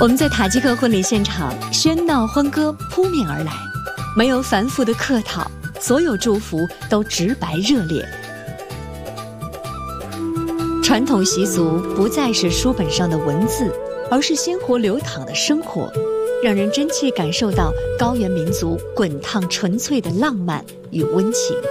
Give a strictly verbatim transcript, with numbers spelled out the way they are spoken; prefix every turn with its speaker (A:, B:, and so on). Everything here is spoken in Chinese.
A: 我们在塔吉克婚礼现场，喧闹欢歌扑面而来，没有繁复的客套，所有祝福都直白热烈。传统习俗不再是书本上的文字，而是鲜活流淌的生活，让人真切感受到高原民族滚烫纯粹的浪漫与温情。